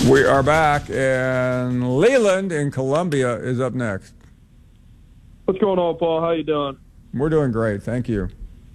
We are back, and Leland in Columbia is up next. What's going on, Paul? How you doing? We're doing great, thank you.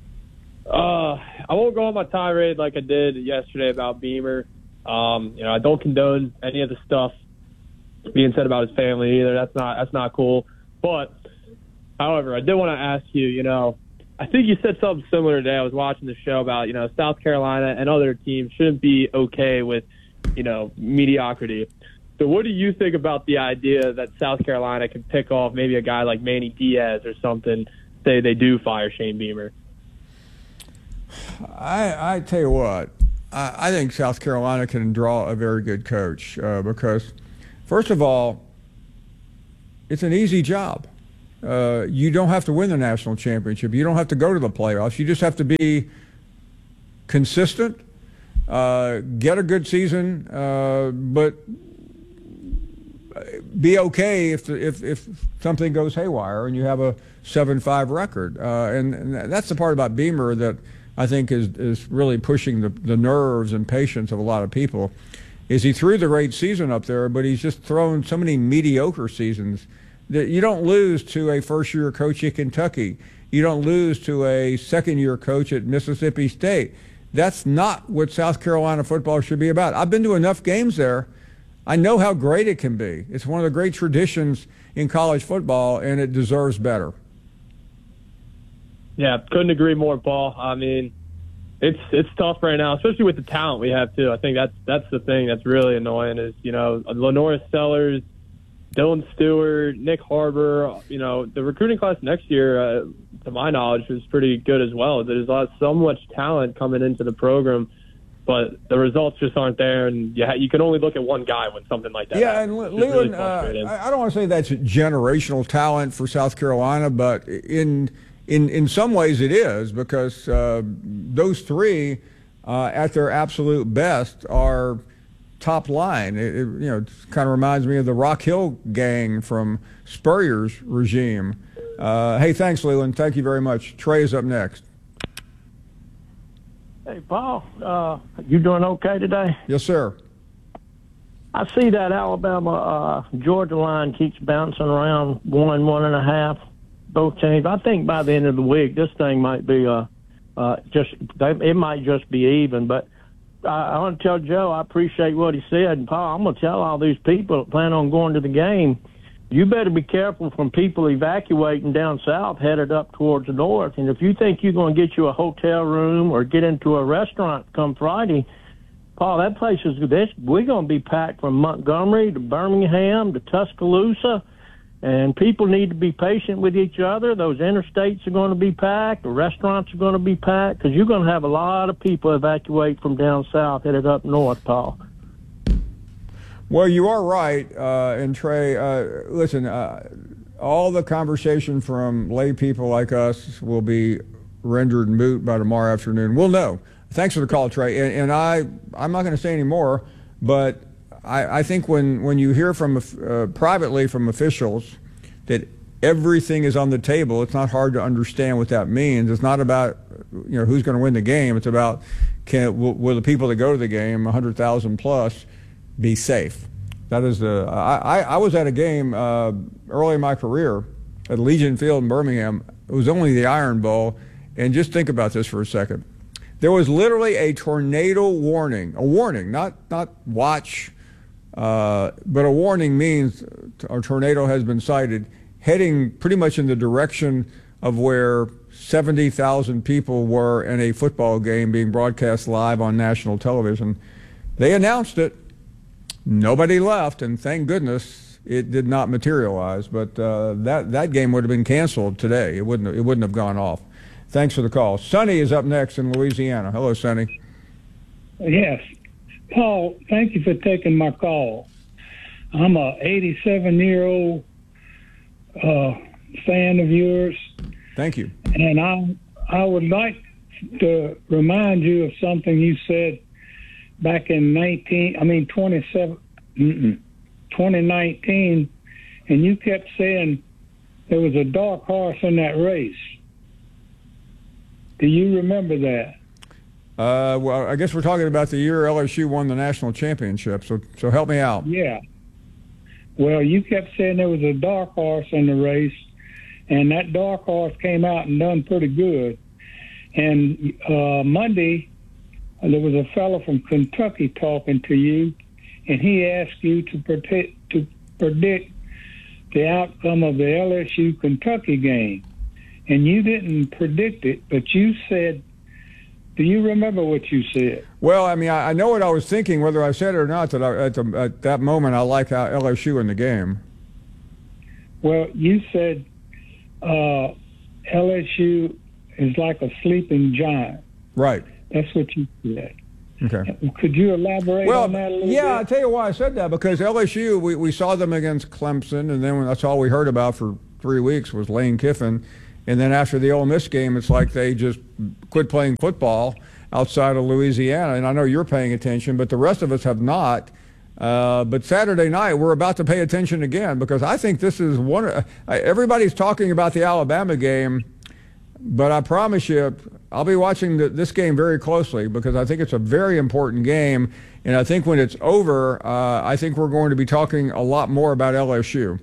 I won't go on my tirade like I did yesterday about Beamer. I don't condone any of the stuff being said about his family either. That's not cool. But, however, I did want to ask you. I think you said something similar today. I was watching the show about South Carolina and other teams shouldn't be okay with mediocrity. So what do you think about the idea that South Carolina can pick off maybe a guy like Manny Diaz or something, say they do fire Shane Beamer? I tell you what, I think South Carolina can draw a very good coach because, first of all, it's an easy job. You don't have to win the national championship. You don't have to go to the playoffs. You just have to be consistent, get a good season, but be okay if something goes haywire and you have a 7-5 record. And that's the part about Beamer that I think is really pushing the nerves and patience of a lot of people, is he threw the great season up there, but he's just thrown so many mediocre seasons that you don't lose to a first-year coach at Kentucky. You don't lose to a second-year coach at Mississippi State. That's not what South Carolina football should be about. I've been to enough games there. I know how great it can be. It's one of the great traditions in college football, and it deserves better. Yeah, couldn't agree more, Paul. I mean, it's tough right now, especially with the talent we have too. I think that's the thing that's really annoying is Lenoris Sellers, Dylan Stewart, Nick Harbor. The recruiting class next year, to my knowledge, is pretty good as well. There's so much talent coming into the program, but the results just aren't there, and you can only look at one guy when something like that happens. And Leland, really I don't want to say that's generational talent for South Carolina, but in some ways it is, because those three at their absolute best are top line. It kind of reminds me of the Rock Hill gang from Spurrier's regime. Hey, thanks, Leland. Thank you very much. Trey is up next. Hey, Paul. You doing okay today? Yes, sir. I see that Alabama Georgia line keeps bouncing around 1.5. Both teams. I think by the end of the week, this thing might be it might just be even. But I want to tell Joe I appreciate what he said, and Paul, I'm going to tell all these people that plan on going to the game, you better be careful from people evacuating down south headed up towards the north. And if you think you're going to get you a hotel room or get into a restaurant come Friday, Paul, that place we're going to be packed from Montgomery to Birmingham to Tuscaloosa. And people need to be patient with each other. Those interstates are going to be packed. The restaurants are going to be packed because you're going to have a lot of people evacuate from down south headed up north, Paul. Well, you are right. And Trey, listen, all the conversation from lay people like us will be rendered moot by tomorrow afternoon. We'll know. Thanks for the call, Trey. And I'm not going to say any more, but I think when you hear from privately from officials that everything is on the table, it's not hard to understand what that means. It's not about who's going to win the game. It's about will the people that go to the game, 100,000 plus, be safe. That is I was at a game early in my career at Legion Field in Birmingham. It was only the Iron Bowl, and just think about this for a second. There was literally a tornado warning, not watch. But a warning means a tornado has been sighted, heading pretty much in the direction of where 70,000 people were in a football game being broadcast live on national television. They announced it. Nobody left, and thank goodness it did not materialize. But that game would have been canceled today. It wouldn't have gone off. Thanks for the call. Sonny is up next in Louisiana. Hello, Sonny. Yes. Paul, thank you for taking my call. I'm a 87-year-old fan of yours. Thank you. And I would like to remind you of something you said back in 2019, and you kept saying there was a dark horse in that race. Do you remember that? Well, I guess we're talking about the year LSU won the national championship. So help me out. Yeah. Well, you kept saying there was a dark horse in the race, and that dark horse came out and done pretty good. And Monday, there was a fellow from Kentucky talking to you, and he asked you to predict the outcome of the LSU-Kentucky game. And you didn't predict it, but you said, do you remember what you said? Well, I mean, I know what I was thinking, whether I said it or not, that at that moment I like LSU in the game. Well, you said LSU is like a sleeping giant. Right. That's what you said. Okay. Could you elaborate on that a little bit? I'll tell you why I said that, because LSU, we saw them against Clemson, and then that's all we heard about for 3 weeks was Lane Kiffin. And then after the Ole Miss game, it's like they just quit playing football outside of Louisiana. And I know you're paying attention, but the rest of us have not. But Saturday night, we're about to pay attention again, because I think this is everybody's talking about the Alabama game, but I promise you, I'll be watching this game very closely, because I think it's a very important game. And I think when it's over, I think we're going to be talking a lot more about LSU.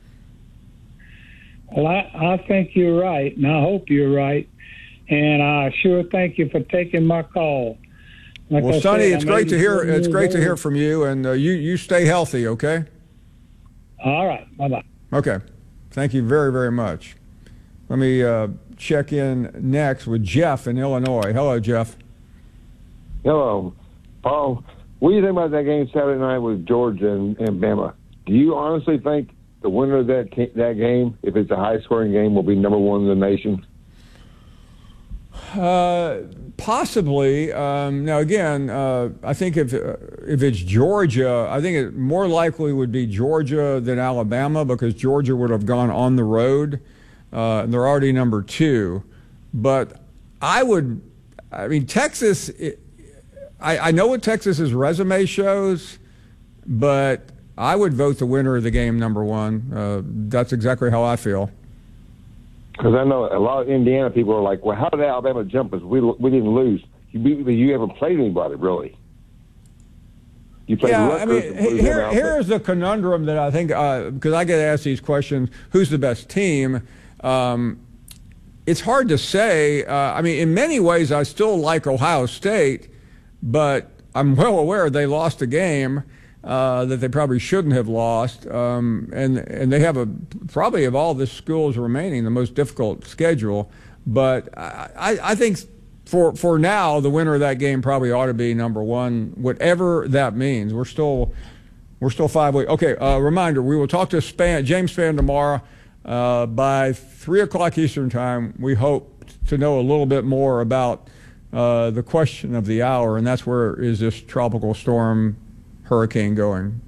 Well, I think you're right, and I hope you're right. And I sure thank you for taking my call. Well, Sonny, it's great to hear. It's great to hear from you, and you stay healthy, okay? All right, bye-bye. Okay, thank you very, very much. Let me check in next with Jeff in Illinois. Hello, Jeff. Hello, Paul. What do you think about that game Saturday night with Georgia and Bama? Do you honestly think the winner of that game, if it's a high-scoring game, will be number one in the nation? Possibly. Now, again, I think if it's Georgia, I think it more likely would be Georgia than Alabama, because Georgia would have gone on the road. And they're already number 2. But Texas, I know what Texas's resume shows, but I would vote the winner of the game number 1. That's exactly how I feel. Because I know a lot of Indiana people are like, well, how did Alabama jump us? We didn't lose. You haven't played anybody, really. You played Rutgers. Here's the conundrum that I think, because I get asked these questions, who's the best team? It's hard to say. In many ways, I still like Ohio State, but I'm well aware they lost a game that they probably shouldn't have lost, and they have probably of all the schools remaining the most difficult schedule. But I think for now, the winner of that game probably ought to be number 1, whatever that means. We're still 5 weeks. Okay, reminder: we will talk to James Spann tomorrow by 3 o'clock Eastern time. We hope to know a little bit more about the question of the hour, and that's where is this tropical storm hurricane going.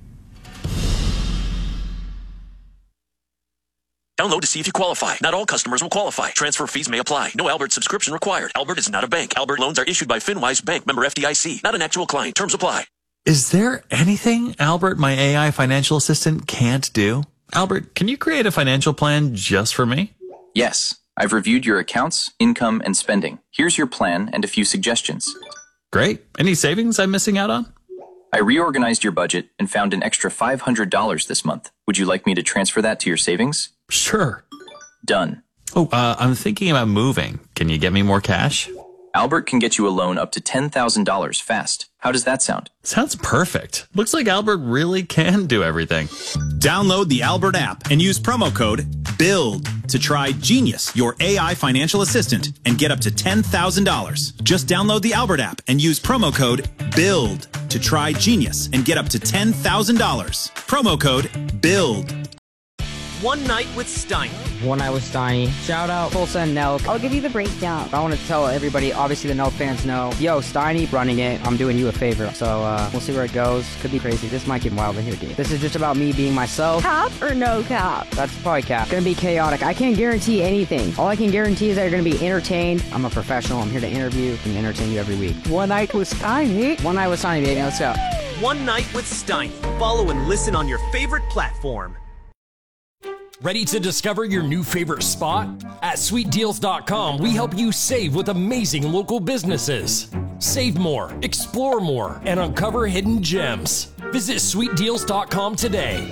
Download to see if you qualify. Not all customers will qualify. Transfer fees may apply. No Albert subscription required. Albert is not a bank. Albert loans are issued by FinWise Bank, member FDIC. Not an actual client. Terms apply. Is there anything Albert, my AI financial assistant, can't do? Albert, can you create a financial plan just for me? Yes. I've reviewed your accounts, income, and spending. Here's your plan and a few suggestions. Great. Any savings I'm missing out on? I reorganized your budget and found an extra $500 this month. Would you like me to transfer that to your savings? Sure. Done. Oh, I'm thinking about moving. Can you get me more cash? Albert can get you a loan up to $10,000 fast. How does that sound? Sounds perfect. Looks like Albert really can do everything. Download the Albert app and use promo code BUILD to try Genius, your AI financial assistant, and get up to $10,000. Just download the Albert app and use promo code BUILD to try Genius and get up to $10,000. Promo code BUILD. One Night with Steiny. One Night with Steiny. Shout out Tulsa and Nelk. I'll give you the breakdown. I want to tell everybody, obviously the Nelk fans know, yo, Steiny running it. I'm doing you a favor. So we'll see where it goes. Could be crazy. This might get wild in here, dude. This is just about me being myself. Cap or no cap? That's probably cap. It's going to be chaotic. I can't guarantee anything. All I can guarantee is that you're going to be entertained. I'm a professional. I'm here to interview and entertain you every week. One Night with Steiny. One Night with Steiny, baby. Let's go. One Night with Steiny. Follow and listen on your favorite platform. Ready to discover your new favorite spot? At sweetdeals.com, we help you save with amazing local businesses. Save more, explore more, and uncover hidden gems. Visit sweetdeals.com today.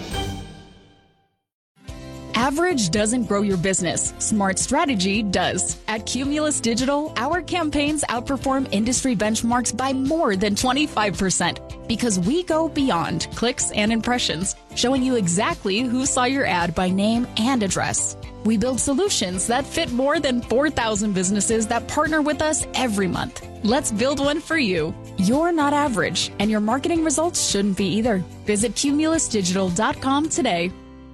Average doesn't grow your business. Smart strategy does. At Cumulus Digital, our campaigns outperform industry benchmarks by more than 25% because we go beyond clicks and impressions, showing you exactly who saw your ad by name and address. We build solutions that fit more than 4,000 businesses that partner with us every month. Let's build one for you. You're not average, and your marketing results shouldn't be either. Visit cumulusdigital.com today.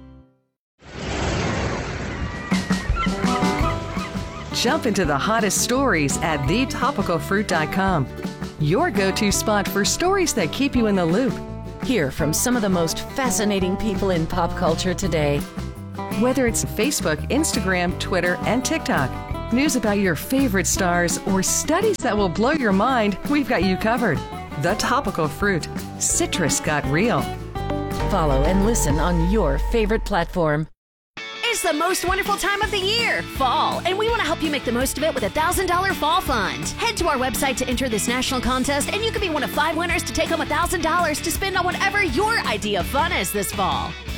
Jump into the hottest stories at thetopicalfruit.com. Your go-to spot for stories that keep you in the loop. Hear from some of the most fascinating people in pop culture today. Whether it's Facebook, Instagram, Twitter, and TikTok, news about your favorite stars, or studies that will blow your mind, we've got you covered. The Topical Fruit. Citrus got real. Follow and listen on your favorite platform. It's the most wonderful time of the year, fall, and we want to help you make the most of it with a $1,000 fall fund. Head to our website to enter this national contest, and you could be one of 5 winners to take home $1,000 to spend on whatever your idea of fun is this fall.